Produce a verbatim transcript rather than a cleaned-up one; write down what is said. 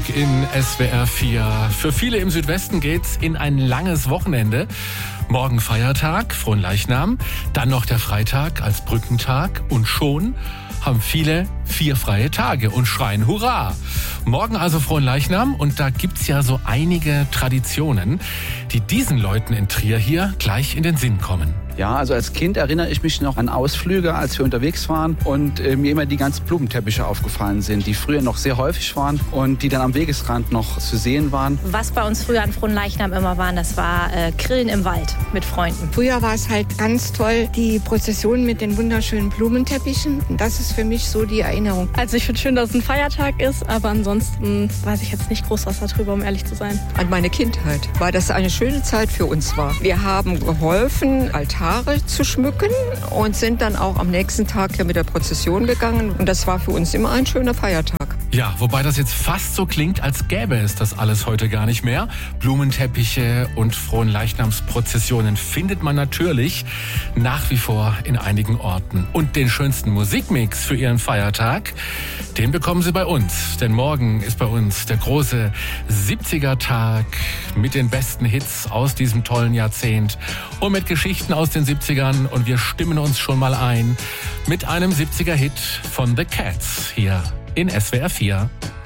zurück in S W R vier. Für viele im Südwesten geht's in ein langes Wochenende. Morgen Feiertag, Fronleichnam, dann noch der Freitag als Brückentag und schon haben viele vier freie Tage und schreien Hurra! Morgen also Fronleichnam und da gibt's ja so einige Traditionen, die diesen Leuten in Trier hier gleich in den Sinn kommen. Ja, also als Kind erinnere ich mich noch an Ausflüge, als wir unterwegs waren und äh, mir immer die ganzen Blumenteppiche aufgefallen sind, die früher noch sehr häufig waren und die dann am Wegesrand noch zu sehen waren. Was bei uns früher an Fronleichnam immer waren, das war äh, Grillen im Wald mit Freunden. Früher war es halt ganz toll, die Prozession mit den wunderschönen Blumenteppichen. Das ist für mich so die Erinnerung. Also ich finde schön, dass es ein Feiertag ist, aber ansonsten weiß ich jetzt nicht groß was darüber, um ehrlich zu sein. An meine Kindheit, weil das eine schöne Zeit für uns war. Wir haben geholfen, Altar zu schmücken und sind dann auch am nächsten Tag hier mit der Prozession gegangen. Und das war für uns immer ein schöner Feiertag. Ja, wobei das jetzt fast so klingt, als gäbe es das alles heute gar nicht mehr. Blumenteppiche und Fronleichnamsprozessionen findet man natürlich nach wie vor in einigen Orten. Und den schönsten Musikmix für Ihren Feiertag, den bekommen Sie bei uns. Denn morgen ist bei uns der große siebziger-Tag mit den besten Hits aus diesem tollen Jahrzehnt und mit Geschichten aus den siebzigern. Und wir stimmen uns schon mal ein mit einem siebziger-Hit von The Cats hier in S W R vier.